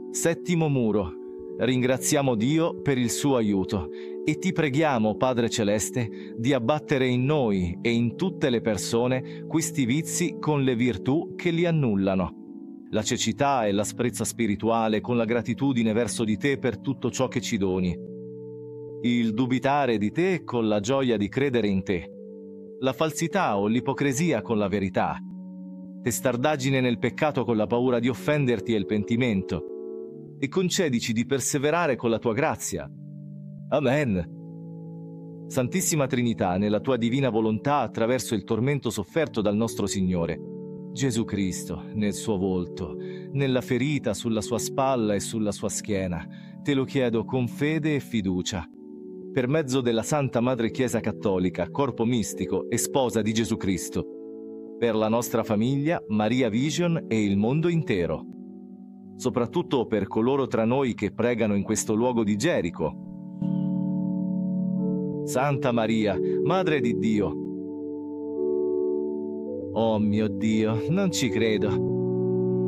Settimo muro. Ringraziamo Dio per il suo aiuto e ti preghiamo, Padre Celeste, di abbattere in noi e in tutte le persone questi vizi con le virtù che li annullano. La cecità e l'asprezza spirituale con la gratitudine verso di te per tutto ciò che ci doni. Il dubitare di te con la gioia di credere in te. La falsità o l'ipocrisia con la verità. Testardaggine nel peccato con la paura di offenderti e il pentimento. E concedici di perseverare con la tua grazia. Amen. Santissima Trinità, nella tua divina volontà attraverso il tormento sofferto dal nostro Signore, Gesù Cristo, nel suo volto, nella ferita sulla sua spalla e sulla sua schiena, te lo chiedo con fede e fiducia. Per mezzo della Santa Madre Chiesa Cattolica, corpo mistico e sposa di Gesù Cristo, per la nostra famiglia, Maria Vision e il mondo intero. Soprattutto per coloro tra noi che pregano in questo luogo di Gerico. Santa Maria, Madre di Dio. Oh mio Dio, non ci credo.